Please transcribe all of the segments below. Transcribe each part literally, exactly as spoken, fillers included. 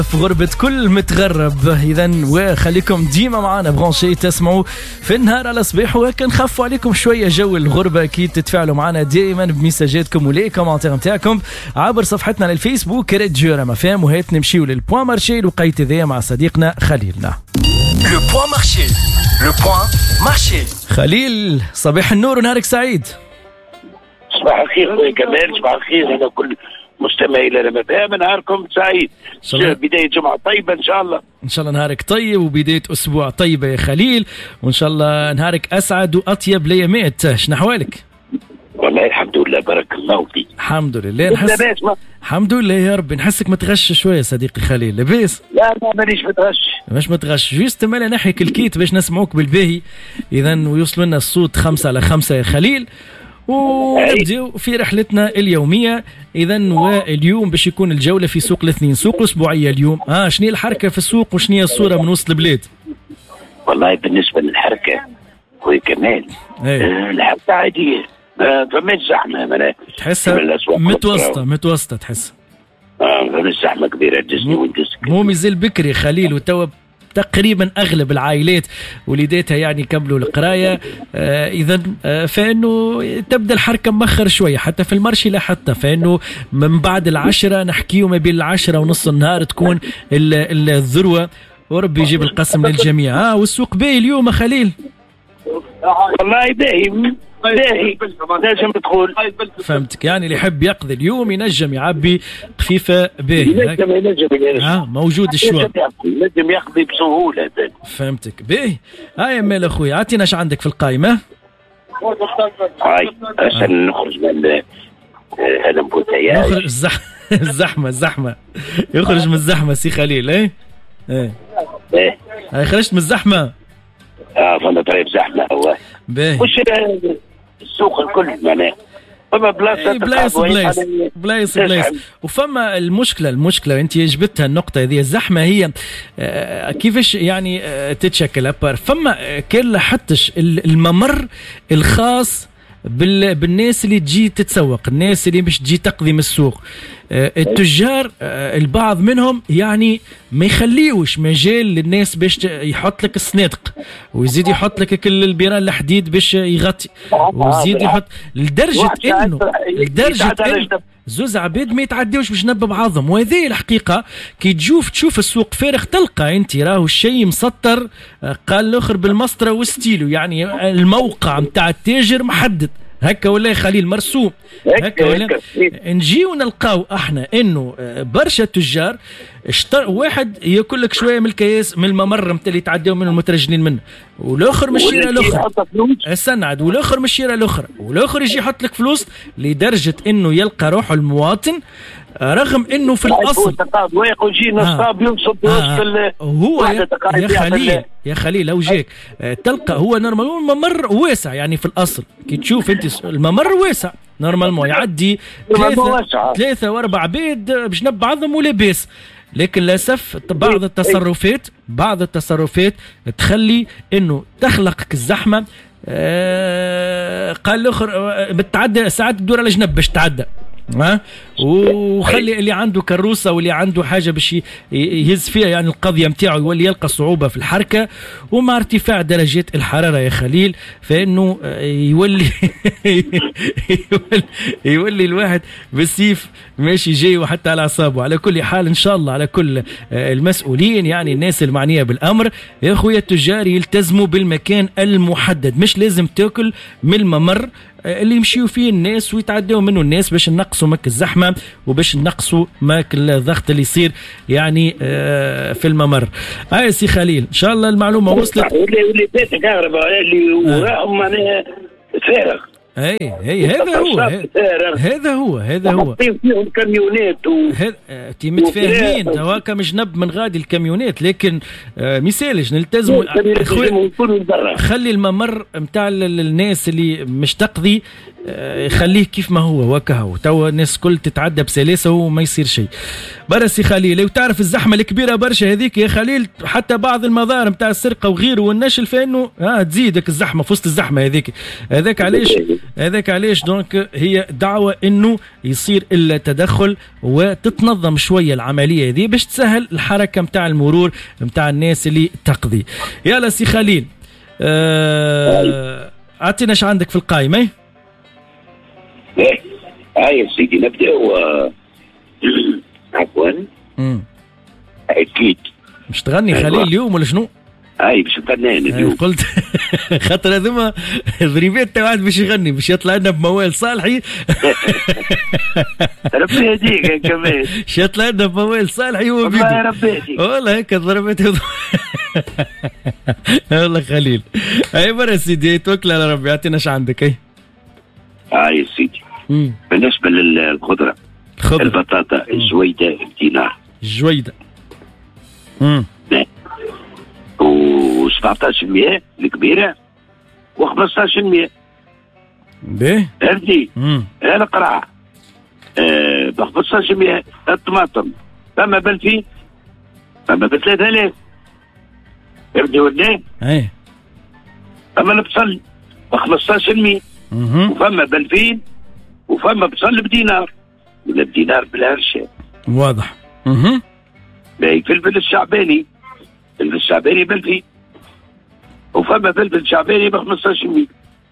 في غربة كل متغرب. إذا وخليكم ديما معنا برانشي تسمعوا في النهار على صباح، وهكا نخفوا عليكم شوية جو الغربة. أكيد تتفاعلوا معنا دائما بمساجاتكم ولي كومنتير نتاعكم عبر صفحتنا على الفيسبوك راديو رام اف ام. وهيت نمشيو للبوان مارشي الوقيت ذا مع صديقنا خليلنا. لو بوان مارشي لو بوان مارشي. خليل صباح النور ونهارك سعيد. صباح الخير خويا كمال، صباح الخير على كل مستمعي لرام اف ام. نهاركم سعيد، بداية جمعة طيبة إن شاء الله. إن شاء الله نهارك طيب وبداية أسبوع طيبة يا خليل، وإن شاء الله نهارك أسعد وأطيب ليامات. شنو أحوالك؟ والله الحمد لله بارك الله فيك. الحمد لله. نحس الحمد لله يا رب. نحسك متغش شوية صديقي خليل. لاباس؟ لا ما مانيش متغش. مش متغش، جيست مالا نحيك الكيت باش نسمعوك بالباهي. إذا ويوصل لنا الصوت خمسة على خمسة يا خليل، ونبدأ في رحلتنا اليومية. إذا واليوم باش يكون الجولة في سوق الاثنين، سوق أسبوعية اليوم. آه شنو الحركة في السوق وشنو الصورة من وسط البلاد؟ والله بالنسبة للحركة خويا كمال، آه الحركة عادية، ما فماش زحمة. تحسها متوسطة متوسطة تحس؟ اه فماش زحمة كبيرة تجني وندسك. مو مازال بكري خليل، وتوا تقريبا اغلب العائلات وليداتها يعني كملوا القرايه. آه اذا آه فانه تبدا الحركه مخر شويه حتى في المرشي، لا حتى فانه من بعد العشره نحكيو ما بين العشره ونص النهار تكون الذروه، وربي يجيب القسم للجميع. اه والسوق باهي اليوم خليل؟ والله باهي باهي نجم تدخل. فهمتك، يعني اللي يحب يقضي اليوم ينجم يعبي خفيفه باهي. ينجم ينجم اه موجود الشواب، ينجم يقضي بسهوله. فهمتك باهي. هاي يا مال اخوي عطينا ايش عندك في القائمه. هاي عشان نخرج من هذا البوتياج، نخرج الزحمه الزحمه الزحمه يخرج من الزحمه سي خليل. ايه ايه ايه هاي خرجت من الزحمه. اه فما طريق زحمه هو باهي. وش السوق الكل معناه فما بلاصه بلايص بلايص بلايص بلايص. وفما المشكله المشكله انت جبتها النقطه هذه، الزحمه هي آه كيفاش يعني آه تتشكل ابار. فما كان لاحظتش الممر الخاص بالناس اللي تجي تتسوق، الناس اللي مش تجي تقضي من السوق. التجار البعض منهم يعني ما يخليوش مجال للناس باش يحط لك الصنادق، ويزيد يحط لك كل البيران الحديد باش يغطي، ويزيد يحط لدرجة انه لدرجة انه زوز عباد ما يتعديوش باش نبى بعضهم. وهذه الحقيقة كي تشوف تشوف السوق فارغ تلقى انت راهو الشيء مسطر، قال الاخر بالمسطرة والستيلو، يعني الموقع متاع التاجر محدد هكا ولا خليل مرسوم هكا ولا. نجيو نلقاو احنا انه برشا تجار اشتر واحد ياكل لك شويه من الكياس من الممر نتاع اللي يتعداو منه المترجلين منه، والاخر من الشيره الاخرى السنعد، والاخر من الشيره الاخرى، والاخر يجي يحط لك فلوس لدرجه انه يلقى روحه المواطن رغم انه في الاصل ويجي نصاب ينصب وسط هو يا, يا خليل يا خليل لو جيك تلقى هو نورمال الممر واسع، يعني في الاصل كي تشوف انت الممر واسع نورمالمون يعدي ثلاثة ثلاثة واربع بيد باش نب بعضهم ولاباس. لكن للاسف بعض التصرفات بعض التصرفات تخلي انه تخلقك الزحمه. آه قال الاخر بتعدى ساعات تدور على جنب باش تعدى، ها وخلي اللي عنده كروسه واللي عنده حاجه باش يهز فيها يعني القضيه نتاعو يولي يلقى صعوبه في الحركه. ومع ارتفاع درجات الحراره يا خليل فانه يولي يولي, يولي الواحد بالسيف ماشي جاي وحتى على اعصابه. على كل حال ان شاء الله على كل المسؤولين يعني الناس المعنيه بالامر يا اخويا التجار يلتزموا بالمكان المحدد، مش لازم تاكل من الممر اللي يمشيوا فيه الناس ويتعدوا منه الناس باش نقصوا مك الزحمه وباش نقصوا ماك الضغط اللي يصير يعني آه في الممر. هاي سي خليل ان شاء الله المعلومه وصلت. واللي واللي بيت كهرباء اللي وراهم معناها فارغ. اي اي هذا هو هذا هو هذا هو فيهم كاميونات وهذا تي متفاهمين هواكا مش نب من غادي الكاميونات، لكن آه مثالش نلتزموا خلي الممر نتاع الناس اللي مش تقضي آه خليه كيف ما هو وكهو توا الناس كل تتعدى بسلاسه وما يصير شيء. برا سي خليل. وتعرف الزحمه الكبيره برشا هذيك يا خليل، حتى بعض المظاهر نتاع السرقه وغيره والنشل فانه ها تزيدك الزحمه في وسط الزحمه هذيك. هذاك علاش هذاك علاش دونك هي دعوه انه يصير التدخل وتتنظم شويه العمليه هذه باش تسهل الحركه نتاع المرور نتاع الناس اللي تقضي. يلا سي خليل آه... اعطينا ايش عندك في القائمه. ايه هاي يا سيدي نبدا و عفوا اكيد مش تغني خليل أيوة. اليوم ولا شنو؟ هاي باش نغني اليوم. قلت خاطر هذوما ضريبات تاع واحد باش يغني باش يطلع لنا بموال صالحي. ربي يهديك كمان. باش يطلع لنا بموال صالحي هو بيدو. والله ربي يهديك. والله هيك ضربات والله خليل. اي برا سيدي توكل على ربي. اعطينا ايش عندك. اي هاي يا سيدي بالنسبه للخضره الخضرة. البطاطا الجويده بدينار. الجويده امم و سبعطاش بالمية الكبيره و خمسطاش بالمية. باهي فهمتني؟ امم انا قرعه أه ب خمسطاش بالمية الطماطم فما بالفين فما ب ثلاثة آلاف. فهمتني ولا؟ اي فما البصل ب خمسطاش بالمية وفما بالفين وفما بصل بدينار ولا بدينار بالهرشه. واضح. اها باهي فلفل الشعباني فلفل الشعباني بالفين وفما فلفل شعباني ب خمسطاش بالمية.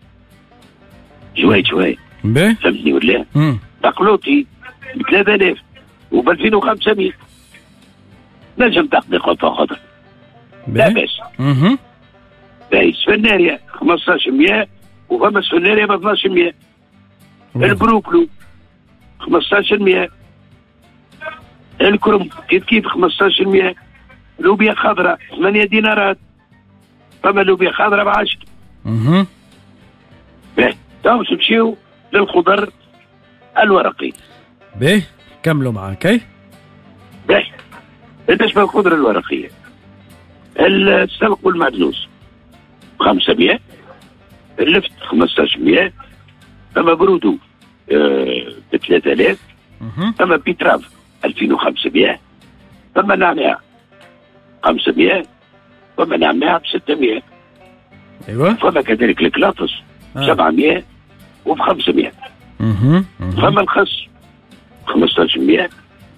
شوي شوي باهي فهمتني ولا؟ امم بقلوطي ب ثلاثة آلاف وب ألفين وخمسمية. نجم تاخذ قطعه خضر لا باس. اها باهي سفناريا خمسطاش بالمية وفما سفناريا ب اثناش بالمية. البروكلو خمسطاش بالمية. الكرنب كيف كيف خمسطاش بالمية. لوبيا خضراء ثمانية دينارات فما لوبيا خضراء بعشرة. اها باهي تو نمشيو للخضر الورقي. باهي كملوا معاك. اي باهي بالنسبه للخضر الورقيه السلق والمعدنوس خمسمية. اللفت خمسطاش بالمية. فما برودو آه ب ثلاثة آلاف. فما بيتراف ألفين وخمسمية. فما نعناع خمسمية. فما نعناع ب ستمية. ايوه فما كذلك الكلاطس آه. سبعمية وب خمسمية. اها فما الخس خمسطاش بالمية.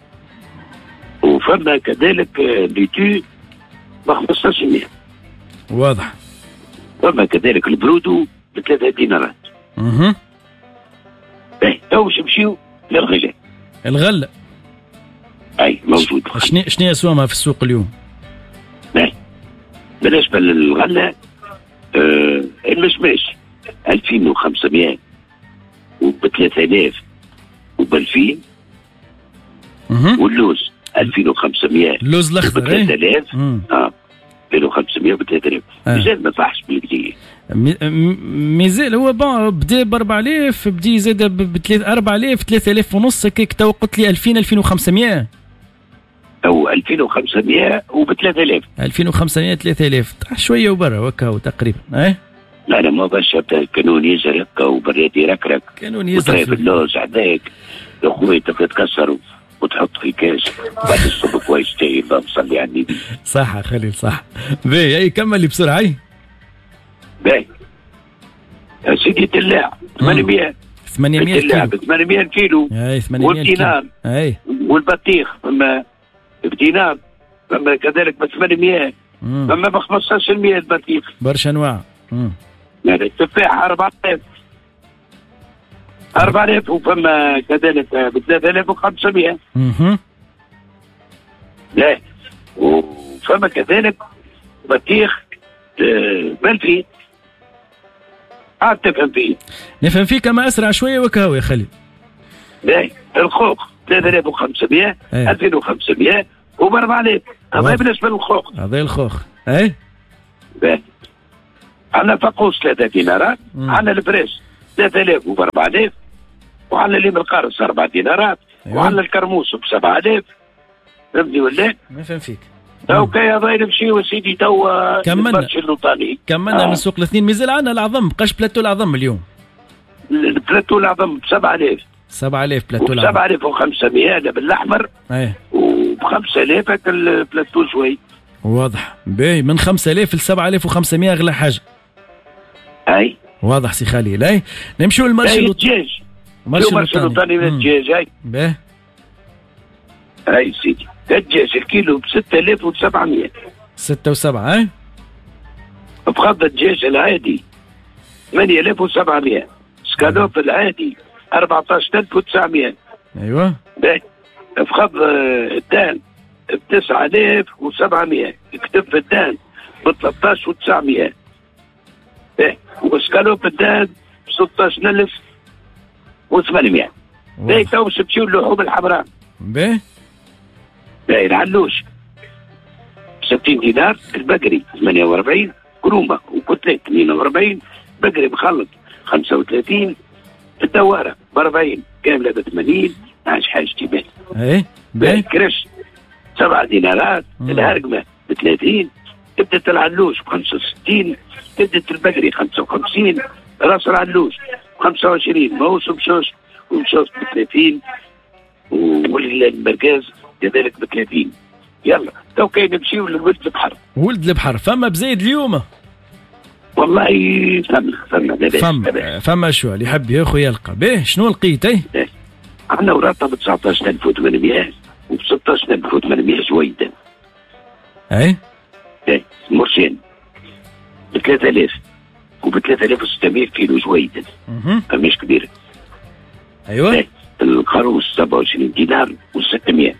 وفما كذلك ليتو ب خمسطاش بالمية. واضح. فما كذلك البرودو بثلاثة دينارات. اها باهي تو باش نمشيو للغلاء. الغله اي موجود. شنو شنو اسوامها في السوق اليوم؟ باهي بالنسبه للغله آه المشماش ألفين وخمسمية وب ثلاثة آلاف وب ألفين. اها واللوز ألفين وخمسمية اللوز الاخضر ب ثلاثة آلاف. اه ألفين وخمسمية ب ثلاثة آلاف. مازال ما طاحش بالكدا. مازال هو بون بدا ب أربعة آلاف بدي زاد ب أربعة آلاف ثلاثة آلاف ونص هكاك. تو قلت لي ألفين ألفين وخمسمية او ألفين وخمسمية وب ثلاثة آلاف. ألفين وخمسمية ثلاثة آلاف طاح شويه وبرا وكاو تقريبا. اي لا لا ما باش كانون يزرق وبريد يركرك كانون يزرق في اللوز عندك يا خويا تبدا تكسر وتحط في كاس بعد الصبح كويس تاهي صلي على النبي. صح خليل صح. باهي اي كمل لي بسرعه. اي باهي يا سيدي الدلاع ثمانمية. ثمانمية الدلاع كيلو. ب ثمانمية كيلو. اي ثمانمية والدينار اي والبطيخ فما بدينار فما كذلك ب ثمانمية. فما ب خمسطاش بالمية البطيخ. برشا انواع. يعني التفاح أربعة آلاف أربعة آلاف وفما كذلك ب ثلاثة آلاف وخمسمية. اها لا وفما كذلك بطيخ بلفي. عاد تفهم فيه. نفهم فيك ما اسرع شويه وكاو يا خليل. لا الخوخ ثلاثة آلاف وخمسمية. ايه. ألفين وخمسمية وب أربعة آلاف. هذا بالنسبه للخوخ. هذا الخوخ. اي باهي عندنا فقوس ثلاثة دينارات. عندنا الفريش ثلاثة آلاف وب أربعة آلاف. وعندنا الليم القارص أربعة دينارات. أيوة. وعندنا الكرموس ب سبعة آلاف. فهمتني ولا؟ ما فهم فيك. تو كي ضايل نمشيو سيدي تو كملنا اللوطاني. كملنا آه. من سوق الاثنين مازال عندنا العظم بقاش بلاتو العظم اليوم. البلاتو العظم ب سبعة آلاف. سبعة آلاف بلاتو العظم. سبعة آلاف وخمسمية هذا بالاحمر. ايه و بخمسة آلاف هكا البلاتو شوي. واضح. باهي من خمسة آلاف ل سبعة آلاف وخمسمائة اغلى حاجه. اي واضح سي خليل. اي نمشيو للمارشي الدجاج. المارشي الوطني للدجاج. اي باهي. اي سيدي الدجاج الكيلو ب ستة آلاف وسبعمائة. ستة وسبعة. اي بخض الدجاج العادي ثمانية آلاف وسبعمائة. سكالوب العادي أربعة عشر ألف وتسعمائة. ايوه. باهي بخض الدان ب تسعة آلاف وسبعمائة. كتف الدان ب ثلاثة عشر وتسعمائة. باهي وسكالوب الدان ب ستة عشر ألف وثمانمائة. باهي تو تمشيو اللحوم الحمراء. باهي باهي العلوش ستين دينار. البقري ثمانية وأربعين. كرومه وكتلة اثنين وأربعين. بقري مخلط خمسة وثلاثين. الدواره ب أربعين. كامله ب ثمانين. عاش حاجتي باهي. ايه باهي كرش سبعة دينارات. الهرقمه ب ثلاثين. كبدة العلوش ب خمسة وستين. كبدة البقري خمسة وخمسين. راس العلوش ب خمسة وعشرين. موس ومشوش ومشوش ب ثلاثين. والمركز كذلك ب ثلاثين. يلا تو كاين نمشيو لولد البحر. ولد البحر فما بزايد اليوم؟ والله فما فما فما فما شو اللي يحب ياخذ يلقى. باهي شنو لقيت؟ اي عندنا ورقه ب تسعة عشر ألف وثمانمائة وب ستة عشر ألف وثمانمائة جويده. اي اي مرشين ب ثلاثة آلاف وب ثلاثة آلاف وستمائة كيلو جويده. فماش كبيره. ايوه. اي الخروف سبعة وعشرين دينار و600.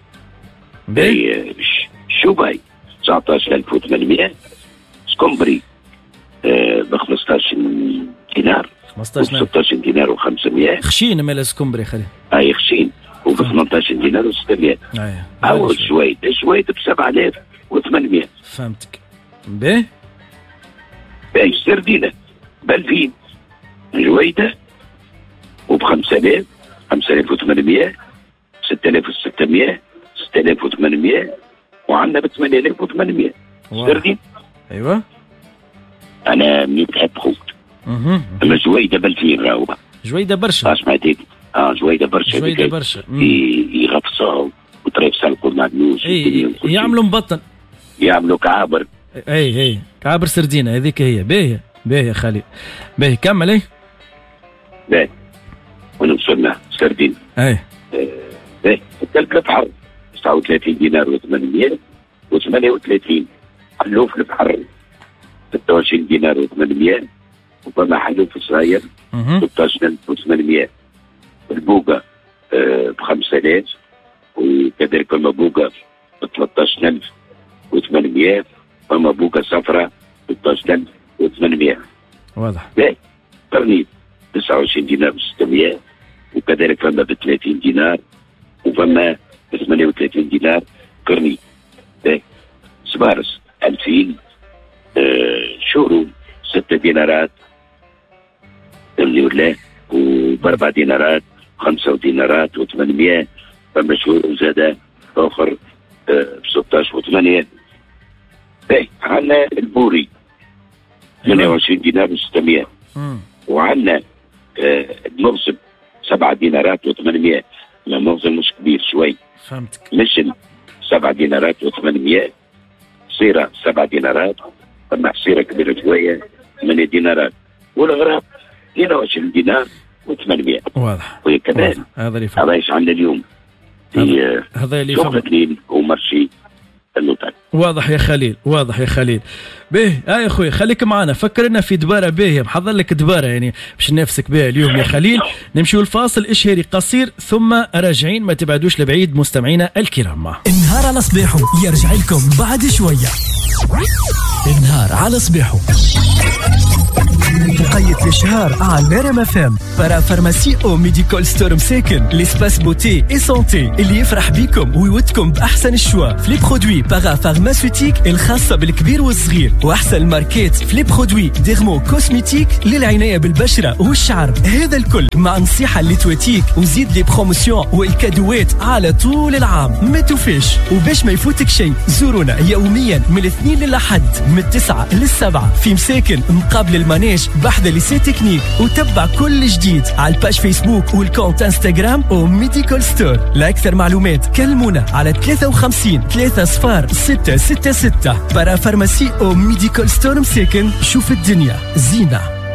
باهي الشوباي تسعة عشر ألف وثمانمائة. سكومبري آه ب خمسة عشر دينار خمسة عشر ستة عشر دينار وخمسمائة. خشين مال سكومبري خليه. اي خشين وب ثمانية عشر دينار وستمائة. اي اول شويد شويد ب سبعة آلاف وثمانمائة. فهمتك. باهي باهي سردينه ب ألفين جويده وب خمسة آلاف خمسة آلاف وثمانمائة. ستة آلاف وستمائة. ستة آلاف وثمانمائة. وعندنا ب ثمانية آلاف وثمانمائة. سردين. ايوه انا متعب خوت. اها اما جويده ب ألفين راهو. جويده برشا. سمعت هيك. اه جويده برشا. جويده برشا. يغفصوا وطريف سلقوا المعدنوس. اي يعملوا مبطن. يعملوا كعابر. اي اي كعابر سردينه هذيك هي. باهيه باهيه خالي. باهي كمل. اي باهي ونوصلنا سردين. اي باهي الكلب البحر تسعة وثلاثين دينار وثمانمائة وثمانية وثلاثين. حلوف البحر ستة وعشرين دينار وثمانمائة. وفما حلوف صغير ستة عشر ألف وثمانمائة. البوقة آه ب خمسة آلاف. وكذلك فما بوقة ب ثلاثة عشر ألف وثمانمائة. فما بوقة صفراء ب ستة عشر ألف وثمانمائة. واضح. باهي قرنيط تسعة وعشرين دينار وستمائة. وكذلك فما ب ثلاثين دينار. وفما ب ثمانية وثلاثين دينار قرنيط. باهي سبارس ألفين. آه شورو ستة دينارات اللي ولا وباربع دينارات خمسة دينارات وثمانمائة. فما شورو زاد اخر آه ب ستة عشر وثمانية. باهي عندنا البوري ثمانية وعشرين دينار وستمائة. وعندنا آه المغزب سبعة دينارات وثمانمائة. المغزب مش كبير شوي. فهمتك. مشن سبعة دينارات وثمانمائة. صيرة سبعة دينارات. فما حصيرة كبيرة شوية ثمانية دينارات. والغراب اثنين وعشرين دينار وثمانمائة. واضح. وكذلك هذا اللي فهم. هذا ايش عندنا اليوم في هذا اللي فهم. شغل ومرشي اللوطان. واضح يا خليل. واضح يا خليل. باهي يا اخوي خليك معنا. فكرنا في دباره باهيه محضر لك دباره يعني باش نفسك بها اليوم يا خليل. نمشيو الفاصل اشهري قصير ثم راجعين. ما تبعدوش لبعيد مستمعينا الكرام. النهار على صباحو يرجع لكم بعد شويه. النهار على صباحو تقيد في الشهر على ريم اف ام. برا فارماسي او ميديكال ستور مساكن ليسباس بوتي اي سونتي اللي يفرح بيكم ويودكم باحسن الشوا في لي برودوي بارا فارماسيوتيك الخاصه بالكبير والصغير واحسن الماركات في لي برودوي ديرمو كوسميتيك للعنايه بالبشره والشعر. هذا الكل مع نصيحه اللي تواتيك وزيد لي بروموسيون والكادوات على طول العام. ما توفيش وباش ما يفوتك شيء زورونا يوميا من الاثنين للاحد من التسعة للسبعة في مساكن مقابل المانيش بحذا ليسي تكنيك وتبع كل جديد على الباج فيسبوك والكونت انستغرام وميديكال ستور. لأكثر معلومات كلمونا على ثلاثة وخمسين ثلاثة صفار ستة ستة ستة. برا فارماسي او ميديكال ستور مساكن. شوف الدنيا زينة.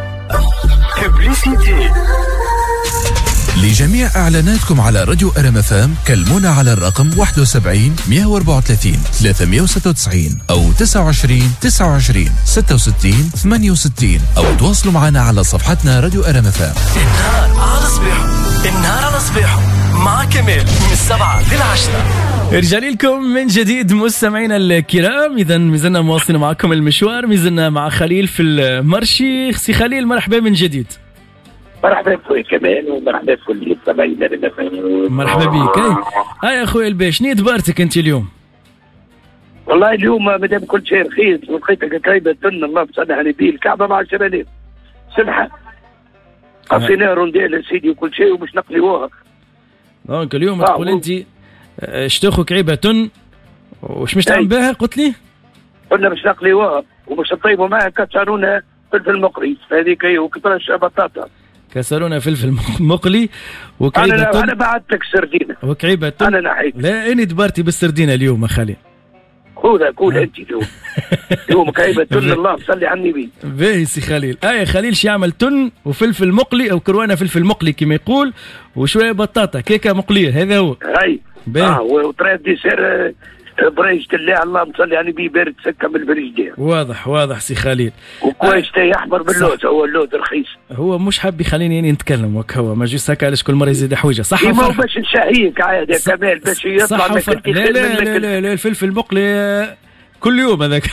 لجميع إعلاناتكم على راديو أرم اف ام كلمونا على الرقم واحد وسبعين مئة وأربعة وثلاثين ثلاثمئة وستة وتسعين أو تسعة وعشرين تسعة وعشرين ستة وستين ثمانية وستين أو تواصلوا معنا على صفحتنا راديو أرم اف ام. النهار على صباحه، النهار على صباحه مع كمال من السبعة للعشرة. رجع لكم من جديد مستمعينا الكرام. إذا مازلنا مواصلين معكم المشوار، مازلنا مع خليل في المرشي. سي خليل مرحبا من جديد. مرحبا بكم كمان ومرحبا بكل المستمعين. مرحبا بك. اي هاي اخويا الباش، شنو دبرتك انت اليوم؟ والله اليوم مادام كل شيء رخيص ولقيتك قريبه تن الله بصلح على نبي الكعبه ب عشرة آلاف سمحه قصينا رونديل سيدي وكل شيء ومش نقليوها. دونك اليوم آه تقول انت اشتاخو كعيبه تن وش مش تعمل بها؟ قلت لي قلنا مش نقليوها ومش نطيبوا معها كسرونا فلفل مقري هذيك هي وكترش بطاطا. كسرونا فلفل مقلي وكعيبه انا تن. انا بعثتك سردينه وكعيبه تن. انا نحيت. لا اني دبرتي بالسردينه اليوم يا خالي. خذها كول انت اليوم. اليوم كعيبه تن الله صلي على النبي. باهي سي خليل. اي خليل شي يعمل تن وفلفل مقلي او كروانه فلفل مقلي كما يقول وشويه بطاطا كيكه مقليه. هذا هو. هاي اه وطريف ديسير بريشة الله الله مصلي على نبي بارد سكه من الفريجدير. واضح واضح سي خليل. وكويس تاي احمر باللوز. هو اللوز رخيص. هو مش حاب يخليني اني نتكلم وك هو ما جوش هكا علاش كل مره يزيد حويجه. صح ما هو باش نشهيك عاد يا كمال باش يطلع صح. لا لا لا, لا لا الفلفل المقلي كل يوم هذاك.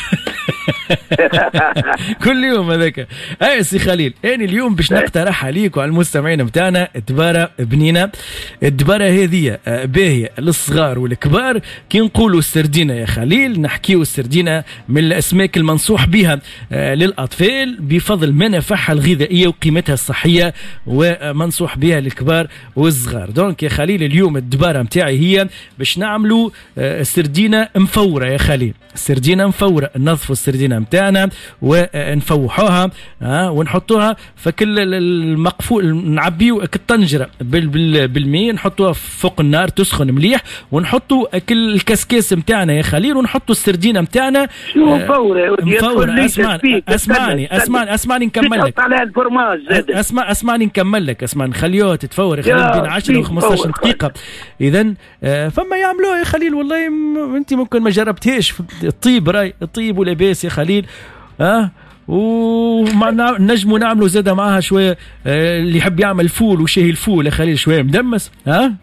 كل يوم هذاك. اي سي خليل اني اليوم باش نقترح عليك وعلى المستمعين نتاعنا الدباره بنينه. الدباره هذه باهيه للصغار والكبار. كي نقولوا السردينه يا خليل نحكيو السردينه من الاسماك المنصوح بها للاطفال بفضل منافعها الغذائيه وقيمتها الصحيه ومنصوح بها للكبار والصغار. دونك يا خليل اليوم الدباره نتاعي هي باش نعملوا سردينه مفوره يا خليل. سردينه مفوره. ننظفوا السردينه نتاعنا ونفوحوها ها ونحطوها فكل المقفول نعبيو الطنجره بالماء نحطوها فوق النار تسخن مليح ونحطوا كل الكسكاس نتاعنا يا خليل ونحطوا السردينه نتاعنا مفوره. مفوره. اسمعني اسمعني اسمعني اسمعني نكمل لك. على الفرماج زاد. اسمع اسمعني نكمل لك. اسمعني نخليوها تتفور يا خليل بين عشرة و خمسة عشر دقيقه. اذا فما يعملوها يا خليل والله انت ممكن ما جربتهاش. الطيب راي الطيب ولاباس يا خليل ها. ومع نجموا نعملوا زاده معها شويه اللي يحب يعمل فول وشاهي الفول يا خليل شويه مدمس ها.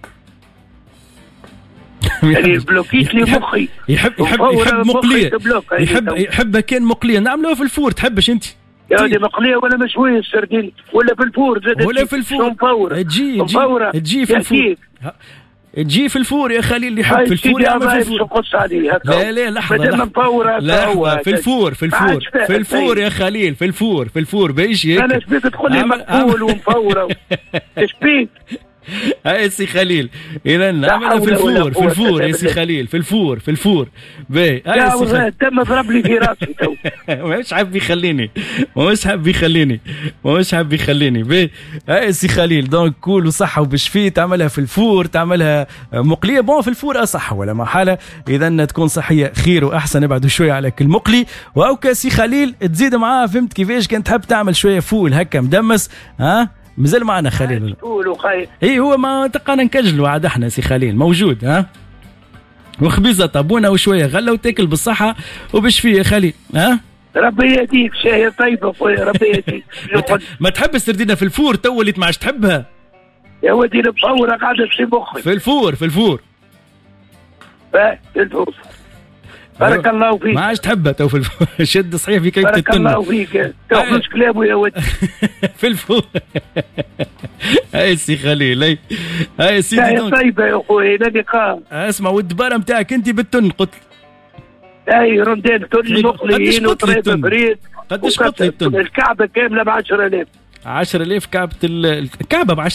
يعني بلوكيت لي مخي. يحب يحب يحب مقليه. يحب يحب كان مقليه نعملوها في الفور. تحبش انت يا ودي مقليه ولا مشويه السردين ولا في الفور زاد ولا في الفور. تجي تجي في الفور. تجي في الفور يا خليل اللي يحب في الفور يعمل في الفور. لا لا لحظة لحظة, لحظة في الفور في الفور في الفور يا خليل في الفور في الفور بايش هيك. أنا شبيك تدخل لي مقفول ومفورة إيش بيك. هاي سي خليل إذا نعملها في الفور في الفور يا سي خليل في الفور في الفور باي. هاي سي خليل تم ضرب لي في راسي تو. مش حاب يخليني مش حاب يخليني مش حاب يخليني باي. هاي سي خليل دونك كول وصحة وبشفيه تعملها في الفور تعملها مقلية بون في الفور أصح ولا محالة. إذا تكون صحية خير وأحسن. ابعدوا شوية على كل مقلي وأوكا سي خليل تزيد معاه. فهمت كيفاش كنت تحب تعمل شوية فول هكا مدمس ها. مازال معنا خليل. اي هو ما تقانا نكجلوا عاد احنا سي خليل موجود ها. وخبيزه طابونه وشويه غله وتاكل بالصحه وبشفيه يا خليل ها. ربي يهديك شاي طيبه خويا ربي يهديك. ما تحب السردينه في الفور تو وليت ما عادش تحبها يا ودي المفوره قاعده في مخي. في الفور في الفور في الفور. بارك الله فيك. ما عادش تحبها تو في الفور. شد صحيح في كيكه التن. بارك الله فيك. تاخذش كلامه يا ودي. في الفور. هاي سي خليل هاي هاي سيدي دونك طيبه يا خويا الى اللقاء. اسمع والدباره نتاعك انت بالتن قلت. اي رونديل تن مقليين وطريف فريد. قديش قلت لي التن؟ الكعبه كامله ب عشرة آلاف. عشرة آلاف كعبه الكعبه ب